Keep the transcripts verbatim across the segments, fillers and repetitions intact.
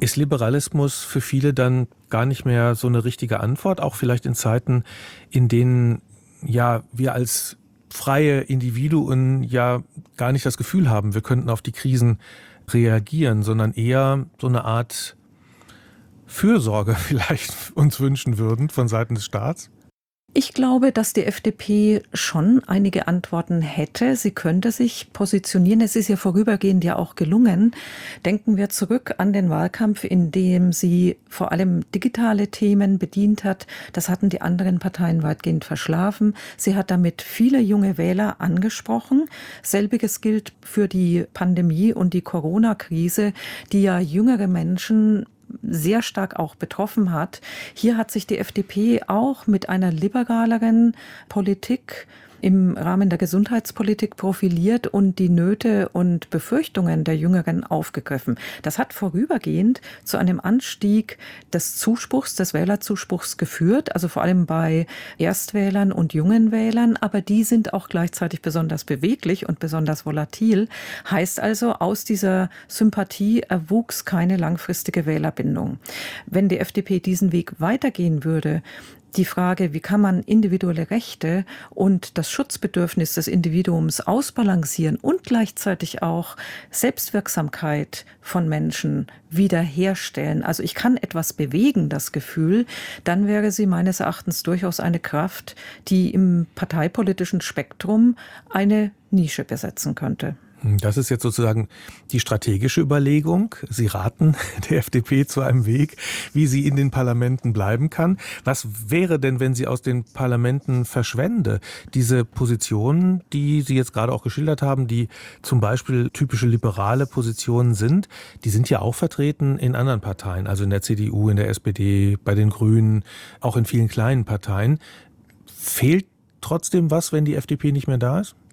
Ist Liberalismus für viele dann gar nicht mehr so eine richtige Antwort, auch vielleicht in Zeiten, in denen ja wir als freie Individuen ja gar nicht das Gefühl haben, wir könnten auf die Krisen reagieren, sondern eher so eine Art Fürsorge vielleicht uns wünschen würden von Seiten des Staats? Ich glaube, dass die F D P schon einige Antworten hätte. Sie könnte sich positionieren. Es ist ja vorübergehend ja auch gelungen. Denken wir zurück an den Wahlkampf, in dem sie vor allem digitale Themen bedient hat. Das hatten die anderen Parteien weitgehend verschlafen. Sie hat damit viele junge Wähler angesprochen. Selbiges gilt für die Pandemie und die Corona-Krise, die ja jüngere Menschen sehr stark auch betroffen hat. Hier hat sich die F D P auch mit einer liberaleren Politik im Rahmen der Gesundheitspolitik profiliert und die Nöte und Befürchtungen der Jüngeren aufgegriffen. Das hat vorübergehend zu einem Anstieg des Zuspruchs, des Wählerzuspruchs geführt, also vor allem bei Erstwählern und jungen Wählern, aber die sind auch gleichzeitig besonders beweglich und besonders volatil. Heißt also, aus dieser Sympathie erwuchs keine langfristige Wählerbindung. Wenn die F D P diesen Weg weitergehen würde, die Frage, wie kann man individuelle Rechte und das Schutzbedürfnis des Individuums ausbalancieren und gleichzeitig auch Selbstwirksamkeit von Menschen wiederherstellen. Also ich kann etwas bewegen, das Gefühl, dann wäre sie meines Erachtens durchaus eine Kraft, die im parteipolitischen Spektrum eine Nische besetzen könnte. Das ist jetzt sozusagen die strategische Überlegung. Sie raten der F D P zu einem Weg, wie sie in den Parlamenten bleiben kann. Was wäre denn, wenn sie aus den Parlamenten verschwände? Diese Positionen, die Sie jetzt gerade auch geschildert haben, die zum Beispiel typische liberale Positionen sind, die sind ja auch vertreten in anderen Parteien, also in der C D U, in der S P D, bei den Grünen, auch in vielen kleinen Parteien. Fehlt trotzdem was, wenn die F D P nicht mehr da ist?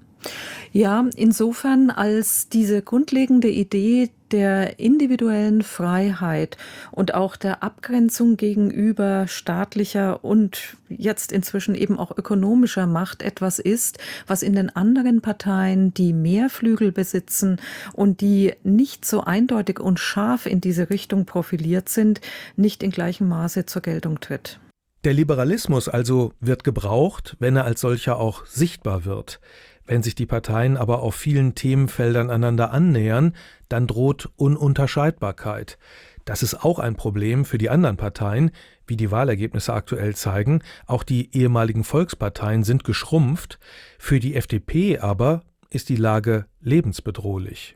Ja, insofern als diese grundlegende Idee der individuellen Freiheit und auch der Abgrenzung gegenüber staatlicher und jetzt inzwischen eben auch ökonomischer Macht etwas ist, was in den anderen Parteien, die mehr Flügel besitzen und die nicht so eindeutig und scharf in diese Richtung profiliert sind, nicht in gleichem Maße zur Geltung tritt. Der Liberalismus also wird gebraucht, wenn er als solcher auch sichtbar wird. Wenn sich die Parteien aber auf vielen Themenfeldern einander annähern, dann droht Ununterscheidbarkeit. Das ist auch ein Problem für die anderen Parteien, wie die Wahlergebnisse aktuell zeigen. Auch die ehemaligen Volksparteien sind geschrumpft. Für die F D P aber ist die Lage lebensbedrohlich.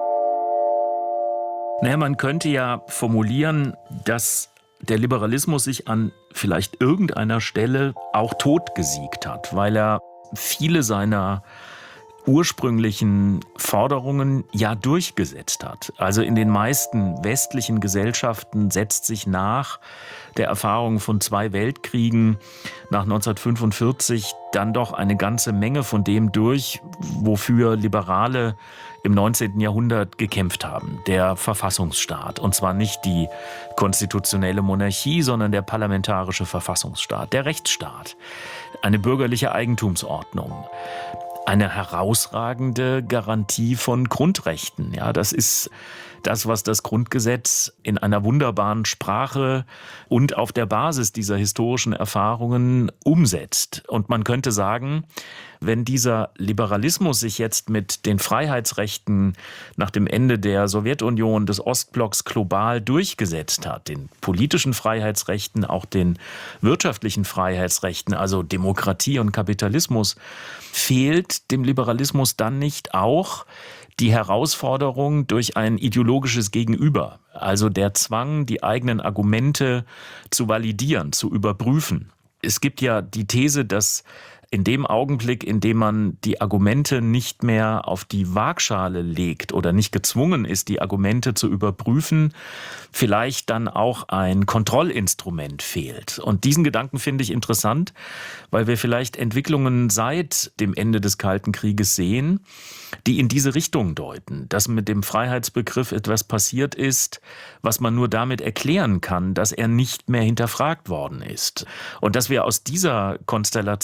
Naja, man könnte ja formulieren, dass der Liberalismus sich an vielleicht irgendeiner Stelle auch totgesiegt hat, weil er viele seiner ursprünglichen Forderungen ja durchgesetzt hat. Also in den meisten westlichen Gesellschaften setzt sich nach der Erfahrung von zwei Weltkriegen nach neunzehnhundertfünfundvierzig dann doch eine ganze Menge von dem durch, wofür Liberale im neunzehnten Jahrhundert gekämpft haben. Der Verfassungsstaat. Und zwar nicht die konstitutionelle Monarchie, sondern der parlamentarische Verfassungsstaat, der Rechtsstaat. Eine bürgerliche Eigentumsordnung. Eine herausragende Garantie von Grundrechten. Ja, das ist das, was das Grundgesetz in einer wunderbaren Sprache und auf der Basis dieser historischen Erfahrungen umsetzt. Und man könnte sagen, wenn dieser Liberalismus sich jetzt mit den Freiheitsrechten nach dem Ende der Sowjetunion, des Ostblocks global durchgesetzt hat, den politischen Freiheitsrechten, auch den wirtschaftlichen Freiheitsrechten, also Demokratie und Kapitalismus, fehlt dem Liberalismus dann nicht auch die Herausforderung durch ein ideologisches Gegenüber, also der Zwang, die eigenen Argumente zu validieren, zu überprüfen. Es gibt ja die These, dass in dem Augenblick, in dem man die Argumente nicht mehr auf die Waagschale legt oder nicht gezwungen ist, die Argumente zu überprüfen, vielleicht dann auch ein Kontrollinstrument fehlt. Und diesen Gedanken finde ich interessant, weil wir vielleicht Entwicklungen seit dem Ende des Kalten Krieges sehen, die in diese Richtung deuten, dass mit dem Freiheitsbegriff etwas passiert ist, was man nur damit erklären kann, dass er nicht mehr hinterfragt worden ist. Und dass wir aus dieser Konstellation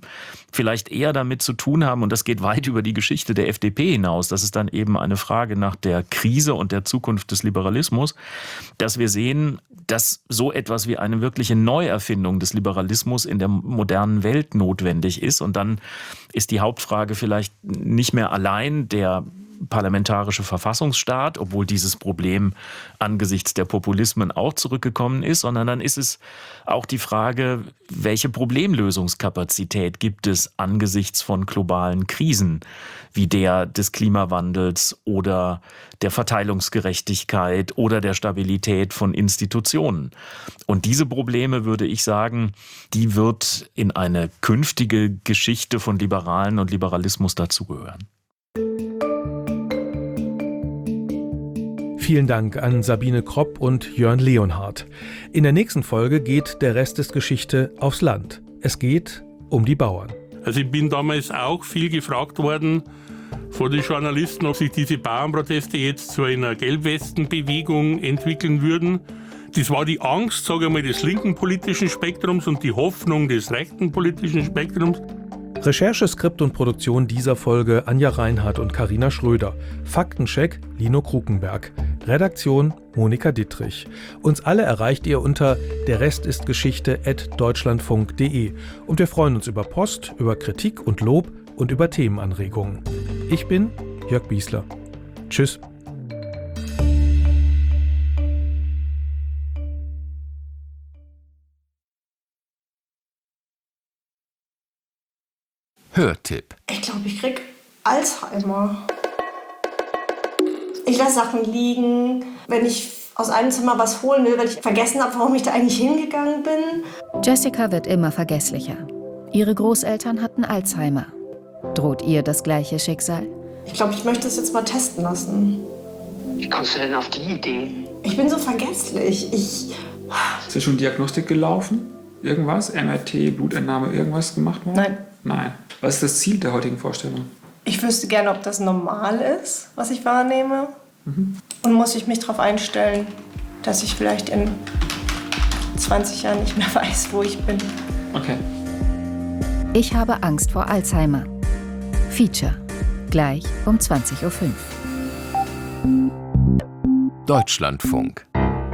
vielleicht eher damit zu tun haben, und das geht weit über die Geschichte der F D P hinaus, das ist dann eben eine Frage nach der Krise und der Zukunft des Liberalismus, dass wir sehen, dass so etwas wie eine wirkliche Neuerfindung des Liberalismus in der modernen Welt notwendig ist. Und dann ist die Hauptfrage vielleicht nicht mehr allein der parlamentarische Verfassungsstaat, obwohl dieses Problem angesichts der Populismen auch zurückgekommen ist, sondern dann ist es auch die Frage, welche Problemlösungskapazität gibt es angesichts von globalen Krisen, wie der des Klimawandels oder der Verteilungsgerechtigkeit oder der Stabilität von Institutionen. Und diese Probleme, würde ich sagen, die wird in eine künftige Geschichte von Liberalen und Liberalismus dazugehören. Vielen Dank an Sabine Kropp und Jörn Leonhardt. In der nächsten Folge geht der Rest des Geschichte aufs Land. Es geht um die Bauern. Also ich bin damals auch viel gefragt worden von den Journalisten, ob sich diese Bauernproteste jetzt zu einer Gelbwestenbewegung entwickeln würden. Das war die Angst, sage ich mal, des linken politischen Spektrums und die Hoffnung des rechten politischen Spektrums. Recherche, Skript und Produktion dieser Folge Anja Reinhardt und Carina Schröder. Faktencheck Lino Krukenberg. Redaktion Monika Dittrich. Uns alle erreicht ihr unter der Rest ist Geschichte at deutschlandfunk punkt de. Und wir freuen uns über Post, über Kritik und Lob und über Themenanregungen. Ich bin Jörg Biesler. Tschüss. Hörtipp. Ich glaube, ich krieg Alzheimer. Ich lasse Sachen liegen. Wenn ich aus einem Zimmer was holen will, weil ich vergessen habe, warum ich da eigentlich hingegangen bin. Jessica wird immer vergesslicher. Ihre Großeltern hatten Alzheimer. Droht ihr das gleiche Schicksal? Ich glaube, ich möchte es jetzt mal testen lassen. Wie kommst du denn auf die Idee? Ich bin so vergesslich. Ich... Ist ja schon Diagnostik gelaufen? Irgendwas? M R T, Blutentnahme, irgendwas gemacht worden? Nein. Nein. Was ist das Ziel der heutigen Vorstellung? Ich wüsste gerne, ob das normal ist, was ich wahrnehme. Mhm. Und muss ich mich darauf einstellen, dass ich vielleicht in zwanzig Jahren nicht mehr weiß, wo ich bin. Okay. Ich habe Angst vor Alzheimer. Feature. Gleich um zwanzig Uhr fünf. Deutschlandfunk.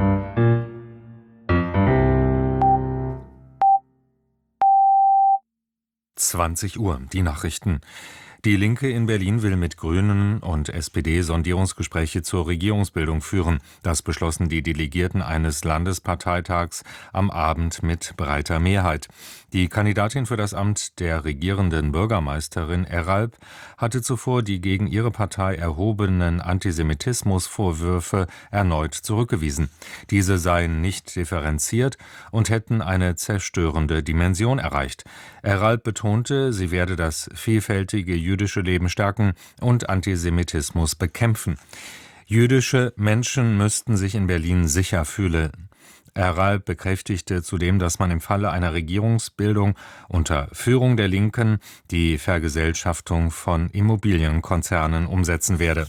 zwanzig Uhr, die Nachrichten. Die Linke in Berlin will mit Grünen und S P D Sondierungsgespräche zur Regierungsbildung führen. Das beschlossen die Delegierten eines Landesparteitags am Abend mit breiter Mehrheit. Die Kandidatin für das Amt der regierenden Bürgermeisterin Eralp hatte zuvor die gegen ihre Partei erhobenen Antisemitismusvorwürfe erneut zurückgewiesen. Diese seien nicht differenziert und hätten eine zerstörende Dimension erreicht. Eralp betonte, sie werde das vielfältige jüdische Leben stärken und Antisemitismus bekämpfen. Jüdische Menschen müssten sich in Berlin sicher fühlen. Eralp bekräftigte zudem, dass man im Falle einer Regierungsbildung unter Führung der Linken die Vergesellschaftung von Immobilienkonzernen umsetzen werde.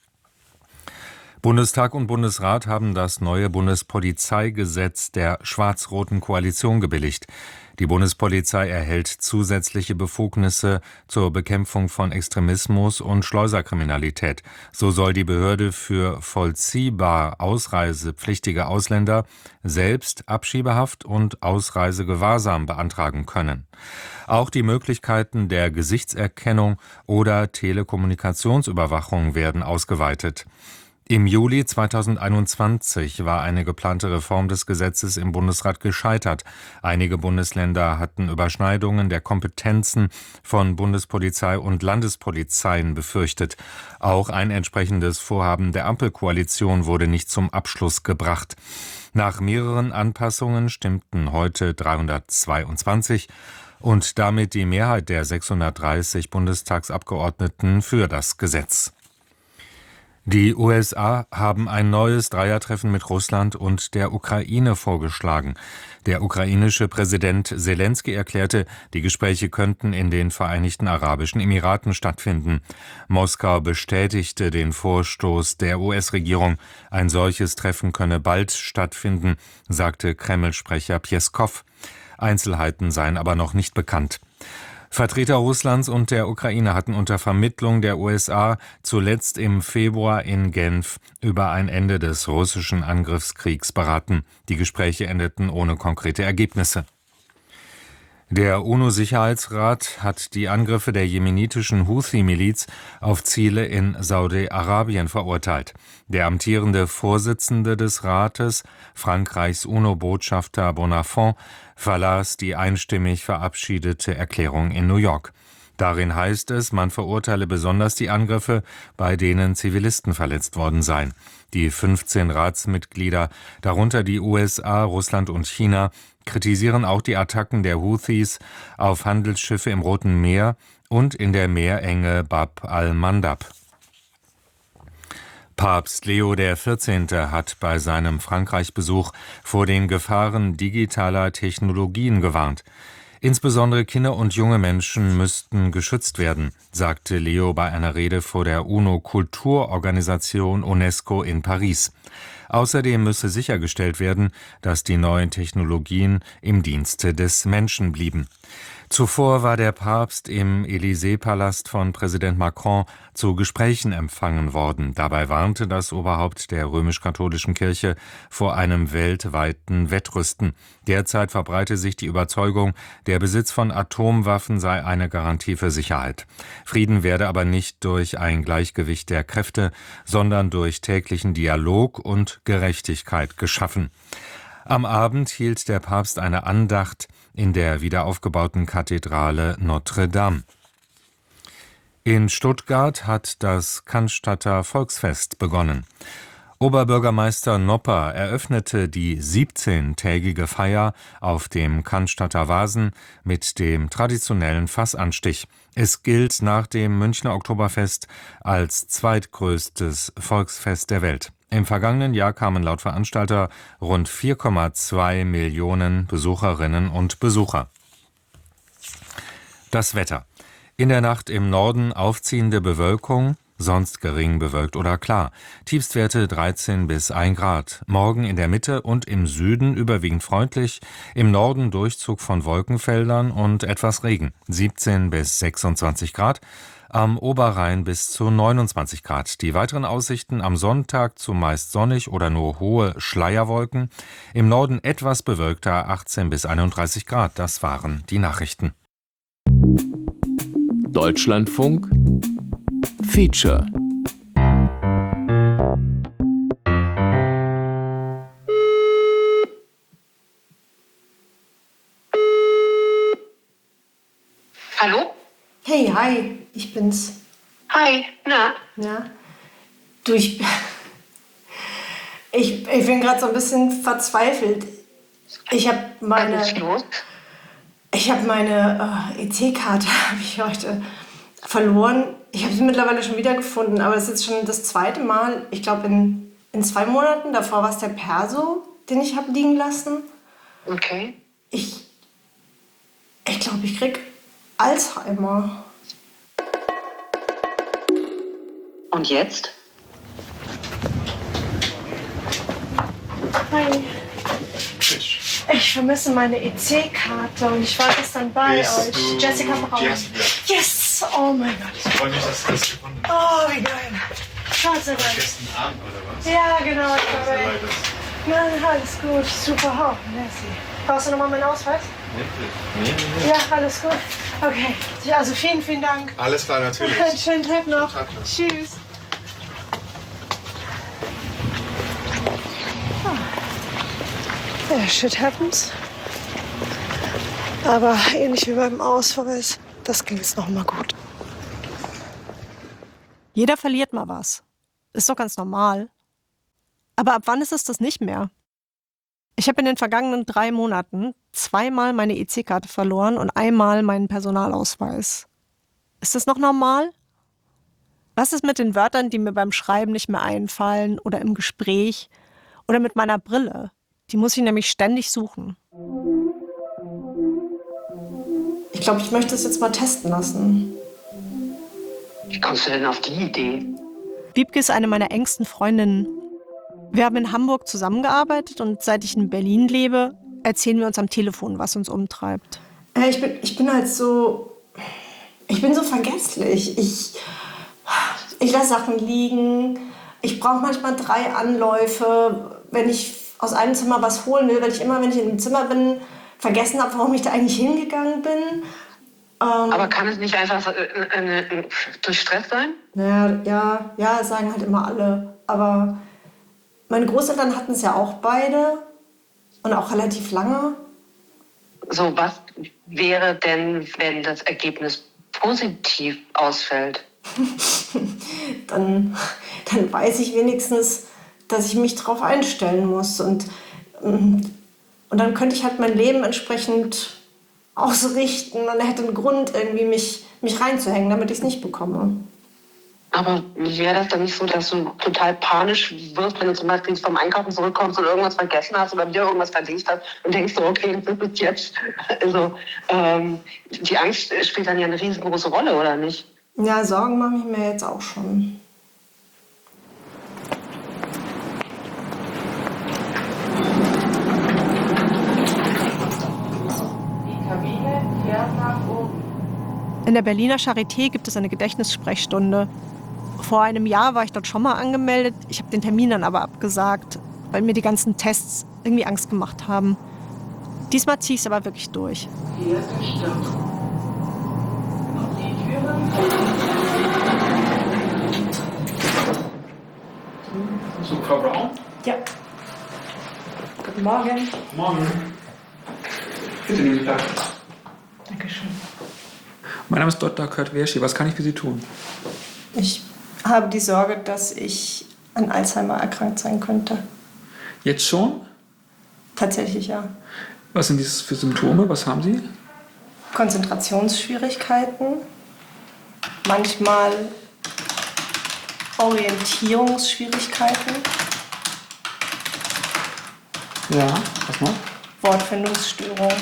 Bundestag und Bundesrat haben das neue Bundespolizeigesetz der schwarz-roten Koalition gebilligt. Die Bundespolizei erhält zusätzliche Befugnisse zur Bekämpfung von Extremismus und Schleuserkriminalität. So soll die Behörde für vollziehbar ausreisepflichtige Ausländer selbst Abschiebehaft und Ausreisegewahrsam beantragen können. Auch die Möglichkeiten der Gesichtserkennung oder Telekommunikationsüberwachung werden ausgeweitet. Im Juli zweitausendeinundzwanzig war eine geplante Reform des Gesetzes im Bundesrat gescheitert. Einige Bundesländer hatten Überschneidungen der Kompetenzen von Bundespolizei und Landespolizeien befürchtet. Auch ein entsprechendes Vorhaben der Ampelkoalition wurde nicht zum Abschluss gebracht. Nach mehreren Anpassungen stimmten heute dreihundertzweiundzwanzig und damit die Mehrheit der sechshundertdreißig Bundestagsabgeordneten für das Gesetz. Die U S A haben ein neues Dreiertreffen mit Russland und der Ukraine vorgeschlagen. Der ukrainische Präsident Selenskyj erklärte, die Gespräche könnten in den Vereinigten Arabischen Emiraten stattfinden. Moskau bestätigte den Vorstoß der U S-Regierung. Ein solches Treffen könne bald stattfinden, sagte Kreml-Sprecher Pjeskow. Einzelheiten seien aber noch nicht bekannt. Vertreter Russlands und der Ukraine hatten unter Vermittlung der U S A zuletzt im Februar in Genf über ein Ende des russischen Angriffskriegs beraten. Die Gespräche endeten ohne konkrete Ergebnisse. Der UNO-Sicherheitsrat hat die Angriffe der jemenitischen Houthi-Miliz auf Ziele in Saudi-Arabien verurteilt. Der amtierende Vorsitzende des Rates, Frankreichs UNO-Botschafter Bonnafont, verlas die einstimmig verabschiedete Erklärung in New York. Darin heißt es, man verurteile besonders die Angriffe, bei denen Zivilisten verletzt worden seien. Die fünfzehn Ratsmitglieder, darunter die U S A, Russland und China, kritisieren auch die Attacken der Houthis auf Handelsschiffe im Roten Meer und in der Meerenge Bab al-Mandab. Papst Leo der Vierzehnte hat bei seinem Frankreich-Besuch vor den Gefahren digitaler Technologien gewarnt. Insbesondere Kinder und junge Menschen müssten geschützt werden, sagte Leo bei einer Rede vor der UNO-Kulturorganisation UNESCO in Paris. Außerdem müsse sichergestellt werden, dass die neuen Technologien im Dienste des Menschen blieben. Zuvor war der Papst im Élysée-Palast von Präsident Macron zu Gesprächen empfangen worden. Dabei warnte das Oberhaupt der römisch-katholischen Kirche vor einem weltweiten Wettrüsten. Derzeit verbreite sich die Überzeugung, der Besitz von Atomwaffen sei eine Garantie für Sicherheit. Frieden werde aber nicht durch ein Gleichgewicht der Kräfte, sondern durch täglichen Dialog und Gerechtigkeit geschaffen. Am Abend hielt der Papst eine Andacht in der wiederaufgebauten Kathedrale Notre Dame. In Stuttgart hat das Cannstatter Volksfest begonnen. Oberbürgermeister Nopper eröffnete die siebzehntägige Feier auf dem Cannstatter Wasen mit dem traditionellen Fassanstich. Es gilt nach dem Münchner Oktoberfest als zweitgrößtes Volksfest der Welt. Im vergangenen Jahr kamen laut Veranstalter rund vier Komma zwei Millionen Besucherinnen und Besucher. Das Wetter. In der Nacht im Norden aufziehende Bewölkung, sonst gering bewölkt oder klar. Tiefstwerte dreizehn bis ein Grad. Morgen in der Mitte und im Süden überwiegend freundlich, im Norden Durchzug von Wolkenfeldern und etwas Regen. siebzehn bis sechsundzwanzig Grad. Am Oberrhein bis zu neunundzwanzig Grad. Die weiteren Aussichten am Sonntag zumeist sonnig oder nur hohe Schleierwolken. Im Norden etwas bewölkter, achtzehn bis einunddreißig Grad. Das waren die Nachrichten. Deutschlandfunk Feature. Hallo? Hey, hi, ich bin's. Hi, na? Ja? Du, ich, ich, ich bin gerade so ein bisschen verzweifelt. Ich habe meine... Was ist los? Ich habe meine äh, E C-Karte habe ich heute verloren. Ich habe sie mittlerweile schon wiedergefunden, aber das ist jetzt schon das zweite Mal. Ich glaube, in, in zwei Monaten. Davor war es der Perso, den ich habe liegen lassen. Okay. Ich, ich glaube, ich krieg Alzheimer. Und jetzt? Hi. Ich vermisse meine E C-Karte und ich war gestern bei Bist euch. du Jessica Braun. Jessica? Yes! Oh mein Gott. Ich freue mich, dass du das gefunden hast. Oh, wie geil. Gott sei Dank. Gestern Abend oder was? Ja, genau. Ich war Sehr bei... leid, Nein, alles gut. Super. Oh, merci. Brauchst du nochmal meinen Ausweis? Nee, nee, nee. Ja, alles gut. Okay. Also vielen, vielen Dank. Alles klar, natürlich. Schönen Tag noch. Tag noch. Tschüss. Ja, shit happens. Aber ähnlich wie beim Ausweis, das ging jetzt noch mal gut. Jeder verliert mal was. Ist doch ganz normal. Aber ab wann ist es das nicht mehr? Ich habe in den vergangenen drei Monaten zweimal meine E C-Karte verloren und einmal meinen Personalausweis. Ist das noch normal? Was ist mit den Wörtern, die mir beim Schreiben nicht mehr einfallen oder im Gespräch oder mit meiner Brille? Die muss ich nämlich ständig suchen. Ich glaube, ich möchte es jetzt mal testen lassen. Wie kommst du denn auf die Idee? Wiebke ist eine meiner engsten Freundinnen. Wir haben in Hamburg zusammengearbeitet und seit ich in Berlin lebe, erzählen wir uns am Telefon, was uns umtreibt. Äh, ich bin, ich bin halt so... Ich bin so vergesslich. Ich, ich lasse Sachen liegen. Ich brauche manchmal drei Anläufe, wenn ich aus einem Zimmer was holen will, weil ich immer, wenn ich in dem Zimmer bin, vergessen habe, warum ich da eigentlich hingegangen bin. Ähm, Aber kann es nicht einfach äh, äh, durch Stress sein? Naja, ja, ja, das sagen halt immer alle. Aber meine Großeltern hatten es ja auch beide und auch relativ lange. So, was wäre denn, wenn das Ergebnis positiv ausfällt? dann, dann weiß ich wenigstens, dass ich mich darauf einstellen muss. Und, und dann könnte ich halt mein Leben entsprechend ausrichten und hätte einen Grund, irgendwie mich, mich reinzuhängen, damit ich es nicht bekomme. Aber wäre das dann nicht so, dass du total panisch wirst, wenn du zum Beispiel vom Einkaufen zurückkommst und irgendwas vergessen hast oder wieder irgendwas verdient hast und denkst so, okay, das ist jetzt. Also, ähm, die Angst spielt dann ja eine riesengroße Rolle, oder nicht? Ja, Sorgen mache ich mir jetzt auch schon. In der Berliner Charité gibt es eine Gedächtnissprechstunde. Vor einem Jahr war ich dort schon mal angemeldet. Ich habe den Termin dann aber abgesagt, weil mir die ganzen Tests irgendwie Angst gemacht haben. Diesmal ziehe ich es aber wirklich durch. Hier ist Stopp. Und die Türen. So, Frau Braun? Ja. Guten Morgen. Morgen. Bitte nehmen Sie Platz. Dankeschön. Mein Name ist Doktor Kurt Werschi. Was kann ich für Sie tun? Ich habe die Sorge, dass ich an Alzheimer erkrankt sein könnte. Jetzt schon? Tatsächlich, ja. Was sind das für Symptome? Was haben Sie? Konzentrationsschwierigkeiten, manchmal Orientierungsschwierigkeiten, Ja, was noch? Wortfindungsstörung.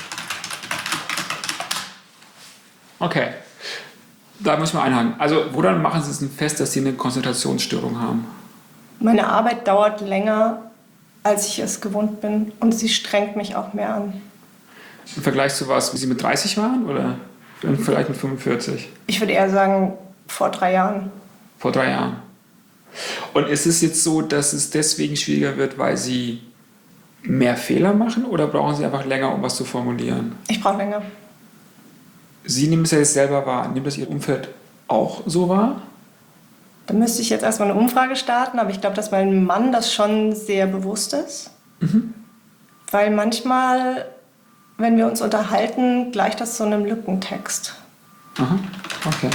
Okay. Da muss ich mal einhaken. Also, woran machen Sie es denn fest, dass Sie eine Konzentrationsstörung haben? Meine Arbeit dauert länger, als ich es gewohnt bin, und sie strengt mich auch mehr an. Im Vergleich zu was, wie Sie mit dreißig waren oder vielleicht mit fünfundvierzig? Ich würde eher sagen, vor drei Jahren. Vor drei Jahren. Und ist es jetzt so, dass es deswegen schwieriger wird, weil Sie mehr Fehler machen oder brauchen Sie einfach länger, um was zu formulieren? Ich brauche länger. Sie nehmen es ja jetzt selber wahr. Nimmt das Ihr Umfeld auch so wahr? Da müsste ich jetzt erstmal eine Umfrage starten, aber ich glaube, dass meinem Mann das schon sehr bewusst ist. Mhm. Weil manchmal, wenn wir uns unterhalten, gleicht das zu einem Lückentext. Aha, okay.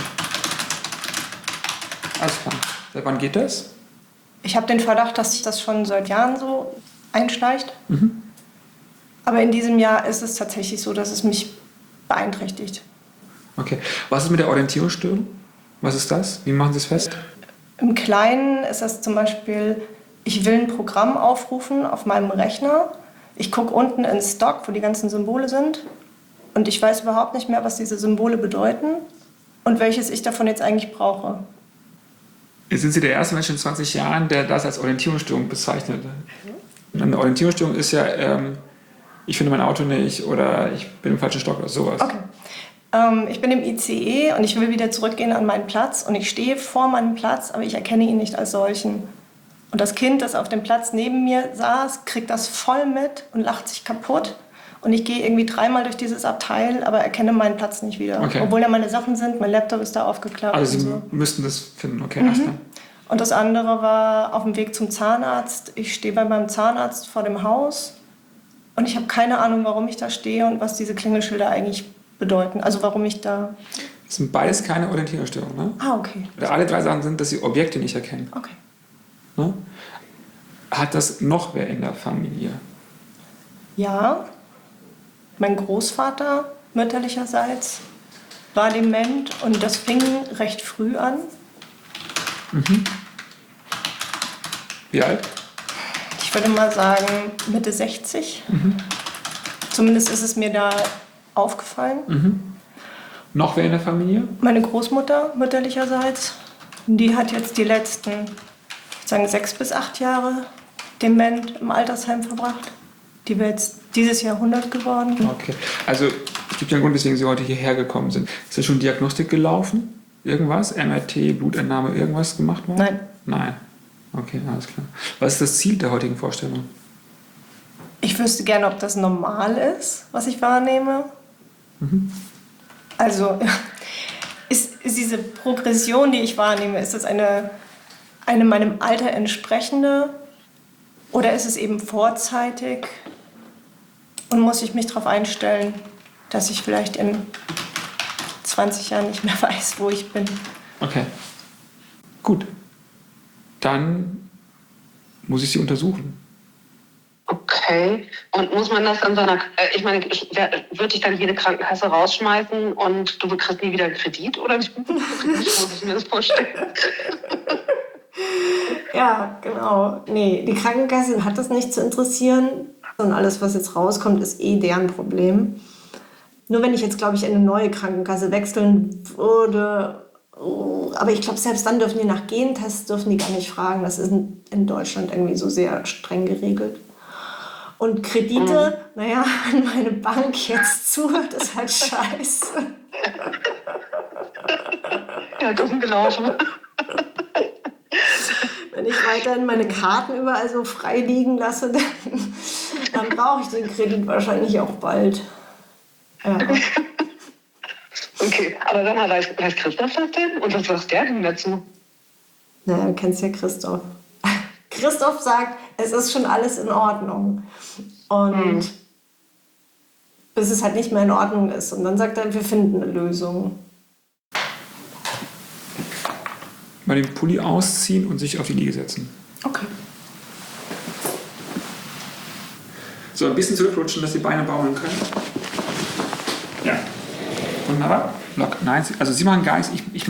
Alles klar. Seit wann geht das? Ich habe den Verdacht, dass sich das schon seit Jahren so einschleicht. Mhm. Aber in diesem Jahr ist es tatsächlich so, dass es mich beeinträchtigt. Okay. Was ist mit der Orientierungsstörung? Was ist das? Wie machen Sie es fest? Im Kleinen ist das zum Beispiel, ich will ein Programm aufrufen auf meinem Rechner. Ich gucke unten ins Stock, wo die ganzen Symbole sind. Und ich weiß überhaupt nicht mehr, was diese Symbole bedeuten und welches ich davon jetzt eigentlich brauche. Jetzt sind Sie der erste Mensch in zwanzig Jahren, der das als Orientierungsstörung bezeichnet. Eine Orientierungsstörung ist ja, ähm, ich finde mein Auto nicht oder ich bin im falschen Stock oder sowas. Okay. Ähm, ich bin im I C E und ich will wieder zurückgehen an meinen Platz und ich stehe vor meinem Platz, aber ich erkenne ihn nicht als solchen. Und das Kind, das auf dem Platz neben mir saß, kriegt das voll mit und lacht sich kaputt. Und ich gehe irgendwie dreimal durch dieses Abteil, aber erkenne meinen Platz nicht wieder. Okay. Obwohl da meine Sachen sind, mein Laptop ist da aufgeklappt. Also Sie und so. müssten das finden, okay. Mhm. Erst mal. Und das andere war auf dem Weg zum Zahnarzt. Ich stehe bei meinem Zahnarzt vor dem Haus und ich habe keine Ahnung, warum ich da stehe und was diese Klingelschilder eigentlich bedeuten. Also warum ich da... Das sind beides keine Orientierungsstörungen, ne? Ah, okay. Oder alle drei Sachen sind, dass Sie Objekte nicht erkennen. Okay. Ne? Hat das noch wer in der Familie? Ja, mein Großvater mütterlicherseits war dement und das fing recht früh an. Mhm. Wie alt? Ich würde mal sagen Mitte sechzig. Mhm. Zumindest ist es mir da aufgefallen. Mhm. Noch wer in der Familie? Meine Großmutter mütterlicherseits, die hat jetzt die letzten, ich würde sagen, sechs bis acht Jahre dement im Altersheim verbracht. Die wäre jetzt dieses Jahr hundert geworden. Okay, also gibt ja einen Grund, weswegen Sie heute hierher gekommen sind. Ist ja schon Diagnostik gelaufen? Irgendwas? M R T, Blutentnahme, irgendwas gemacht worden? Nein. Nein. Okay, alles klar. Was ist das Ziel der heutigen Vorstellung? Ich wüsste gerne, ob das normal ist, was ich wahrnehme. Mhm. Also ist, ist diese Progression, die ich wahrnehme, ist das eine, eine meinem Alter entsprechende oder ist es eben vorzeitig und muss ich mich darauf einstellen, dass ich vielleicht in zwanzig Jahren nicht mehr weiß, wo ich bin. Okay. Gut. Dann muss ich Sie untersuchen. Okay. Und muss man das dann so einer, äh, ich meine, wird dich dann jede Krankenkasse rausschmeißen und du kriegst nie wieder einen Kredit? Oder wie muss ich mir das vorstellen? Ja, genau. Nee, die Krankenkasse hat das nicht zu interessieren. Und alles, was jetzt rauskommt, ist eh deren Problem. Nur wenn ich jetzt, glaube ich, in eine neue Krankenkasse wechseln würde, oh, aber ich glaube, selbst dann dürfen die nach Gentests dürfen die gar nicht fragen. Das ist in Deutschland irgendwie so sehr streng geregelt. Und Kredite, mhm. naja, wenn meine Bank jetzt zuhört, ist halt scheiße. Ja, dumm gelaufen. Wenn ich weiterhin meine Karten überall so frei liegen lasse, dann, dann brauche ich den Kredit wahrscheinlich auch bald. Ja. Okay, aber dann weiß, weiß Christoph das denn? Und was sagt der denn dazu? Naja, du kennst ja Christoph. Christoph sagt, es ist schon alles in Ordnung. Und mhm. bis es halt nicht mehr in Ordnung ist. Und dann sagt er, wir finden eine Lösung. Mal den Pulli ausziehen und sich auf die Liege setzen. Okay. So, ein bisschen zurückrutschen, dass die Beine baumeln können. Ja. Wunderbar. Lock. Nein, also Sie machen gar nichts. Ich, ich